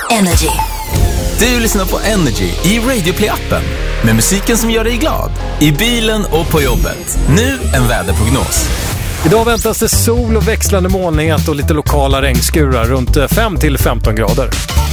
Energy. Du lyssnar på Energy i Radio Play-appen med musiken som gör dig glad. I bilen och på jobbet. Nu en väderprognos. Idag väntas det sol och växlande molnighet och lite lokala regnskurar runt 5 till 15 grader.